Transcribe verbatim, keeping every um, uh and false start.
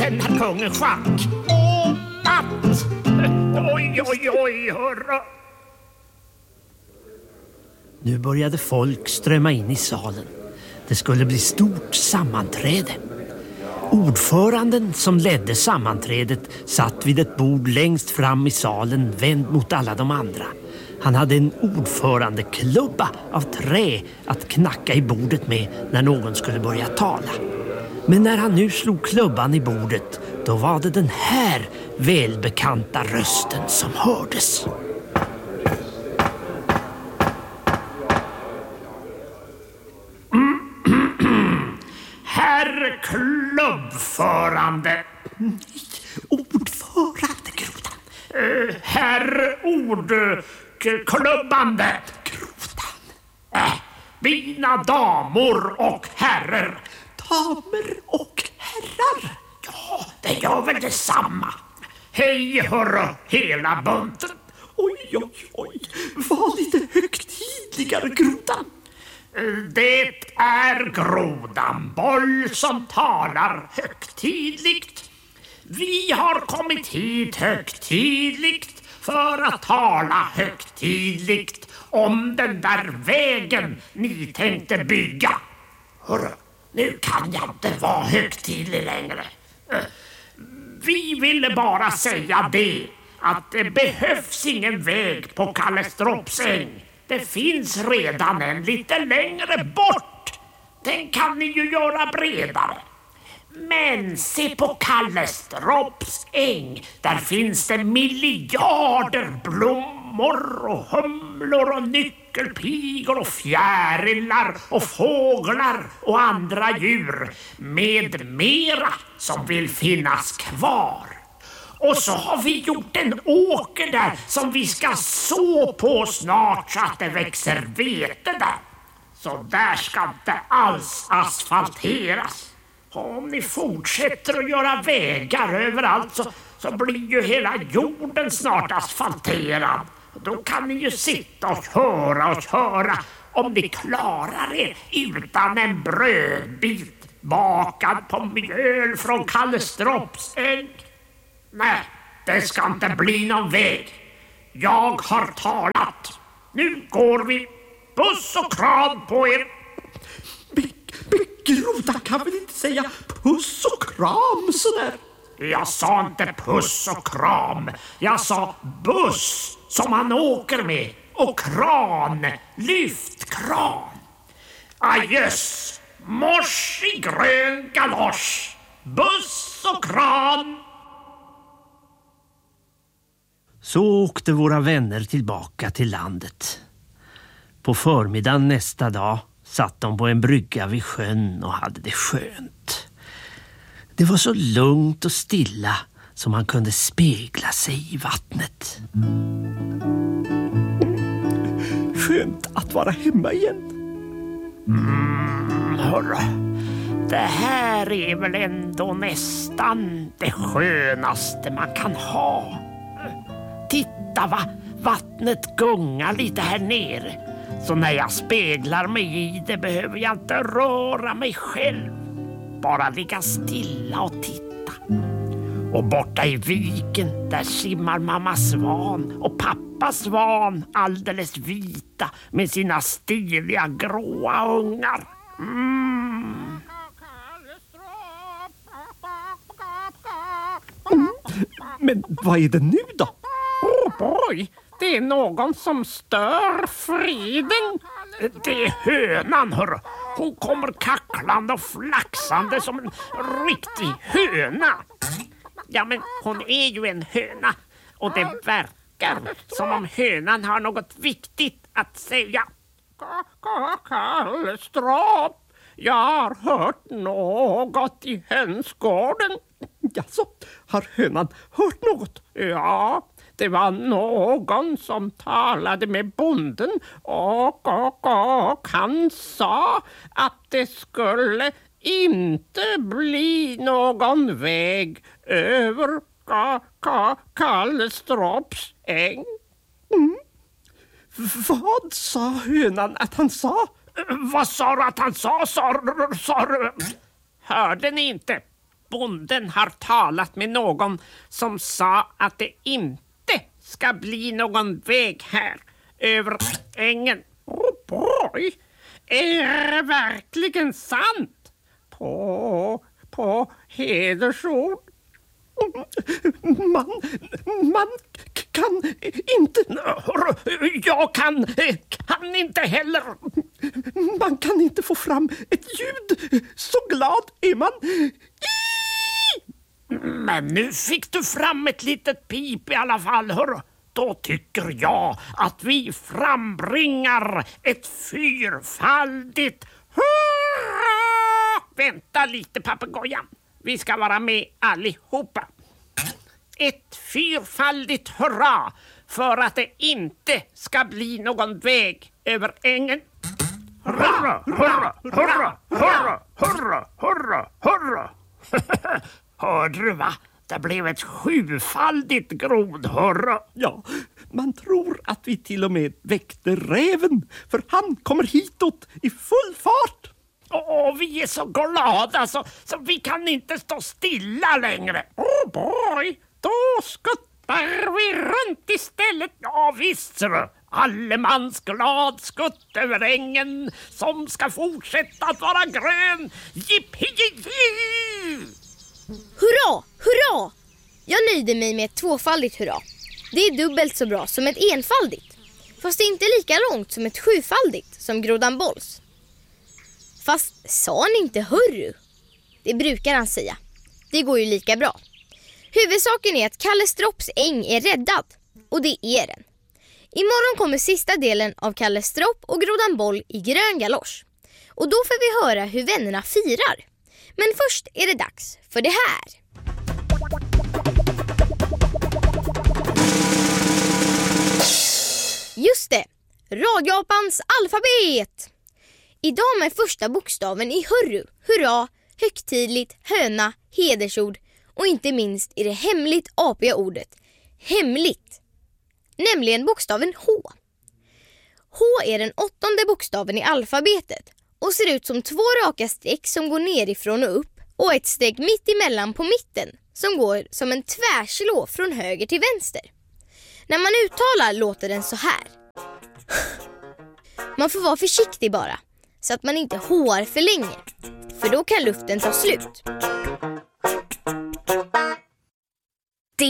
Den här kungen schack. Och att. Oj, oj, oj, hörra. Nu började folk strömma in i salen. Det skulle bli stort sammanträde. Ordföranden som ledde sammanträdet satt vid ett bord längst fram i salen, vänd mot alla de andra. Han hade en ordförandeklubba av trä att knacka i bordet med när någon skulle börja tala. Men när han nu slog klubban i bordet, då var det den här välbekanta rösten som hördes. Herr klubbförande. Ordförande, Grodan. Uh, herr ordklubbande. Grodan. Äh, mina damer och herrar. Damer och herrar. Ja, det gör väl detsamma. Hej hörru, hela bunten. Oj, oj, oj. Var lite högtidligare, Grodan. Det är Grodan Boll som talar högtidligt. Vi har kommit hit högtidligt för att tala högtidligt om den där vägen ni tänkte bygga. Hörru, nu kan jag inte vara högtidlig längre. Vi ville bara säga det, att det behövs ingen väg på Kallestropsäng. Det finns redan en lite längre bort. Den kan ni ju göra bredare. Men se på Kallestropsäng. Där finns det miljarder blommor och humlor och nyckelpigor och fjärilar och fåglar och andra djur med mera som vill finnas kvar. Och så har vi gjort en åker där som vi ska så på snart så att det växer vete där. Så där ska inte alls asfalteras. Om ni fortsätter att göra vägar överallt så, så blir ju hela jorden snart asfalterad. Då kan ni ju sitta och köra och köra om ni klarar er utan en brödbit bakad på mjöl från Kallestropsäng. Nej, det ska inte bli någon väg. Jag har talat. Nu går vi. Puss och kram på er. Grodan kan väl inte säga puss och kram sådär? Jag sa inte puss och kram. Jag sa buss som man åker med. Och kran, lyftkran. Adjöss, mors i grön galosch. Buss och kran. Så åkte våra vänner tillbaka till landet. På förmiddagen nästa dag satt de på en brygga vid sjön och hade det skönt. Det var så lugnt och stilla som man kunde spegla sig i vattnet. Skönt att vara hemma igen. Mm, hörru. Det här är väl ändå nästan det skönaste man kan ha. Titta va, vattnet gungar lite här nere. Så när jag speglar mig i det behöver jag inte röra mig själv. Bara ligga stilla och titta. Och borta i viken, där simmar mamma svan och pappa svan alldeles vita med sina stiliga gråa ungar. Mm. Mm. Men vad är det nu då? Oh boy, det är någon som stör friden. Det är hönan, hörru. Hon kommer kacklande och flaxande som en riktig höna. Ja, men hon är ju en höna. Och det verkar som om hönan har något viktigt att säga. Kallstrop, jag har hört något i hönsgården. Jaså, har hönan hört något? Ja, det var någon som talade med bonden och, och, och han sa att det skulle inte bli någon väg över ka, ka, Kallestropsäng. Mm. Vad sa hönan att han sa? Vad sa du att han sa? Sa, sa du? Hörde ni inte? bonden har talat med någon som sa att det inte ska bli någon väg här över ängen. Oh boy, är det verkligen sant? På, på hedersord. Man, man kan inte... Jag kan, kan inte heller. Man kan inte få fram ett ljud. Så glad är man. Men nu fick du fram ett litet pip i alla fall, hör. Då tycker jag att vi frambringar ett fyrfaldigt hurra! Vänta lite, papegojan. Vi ska vara med allihopa. Ett fyrfaldigt hurra för att det inte ska bli någon väg över ängen. Hurra, hurra, hurra, hurra, hurra, hurra, hurra. Hörde du, va? Det blev ett sjufaldigt grodhurra. Ja, man tror att vi till och med väckte räven, för han kommer hitåt i full fart. Åh, vi är så glada så, så vi kan inte stå stilla längre. Oh boy, då skuttar vi runt istället. Ja visst, så. Allemans glad skutt över ängen som ska fortsätta att vara grön. Jippi-jippi! Hurra, hurra! Jag nöjde mig med ett tvåfaldigt hurra. Det är dubbelt så bra som ett enfaldigt. Fast det är inte lika långt som ett sjufaldigt som Grodan Bolls. Fast sa han inte hurru? Det brukar han säga. Det går ju lika bra. Huvudsaken är att Kalle Stropps äng är räddad. Och det är den. Imorgon kommer sista delen av Kalle Stropp och Grodan Boll i grön galosch. Och då får vi höra hur vännerna firar. Men först är det dags för det här. Just det, Radioapans alfabet! Idag med första bokstaven i hurru, hurra, högtidligt, höna, hedersord och inte minst i det hemligt apiga ordet hemligt, nämligen bokstaven H. H är den åttonde bokstaven i alfabetet och ser ut som två raka streck som går nerifrån och upp och ett streck mitt emellan på mitten som går som en tvärslå från höger till vänster. När man uttalar låter den så här. Man får vara försiktig bara, så att man inte håar för länge, för då kan luften ta slut.